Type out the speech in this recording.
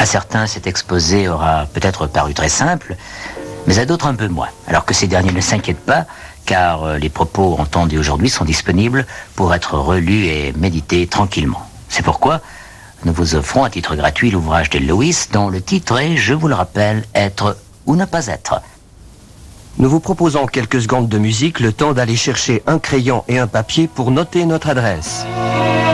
À certains, cet exposé aura peut-être paru très simple, mais à d'autres un peu moins. Alors que ces derniers ne s'inquiètent pas, car les propos entendus aujourd'hui sont disponibles pour être relus et médités tranquillement. C'est pourquoi nous vous offrons à titre gratuit l'ouvrage de Lewis, dont le titre est, je vous le rappelle, Être ou ne pas être. Nous vous proposons quelques secondes de musique, le temps d'aller chercher un crayon et un papier pour noter notre adresse.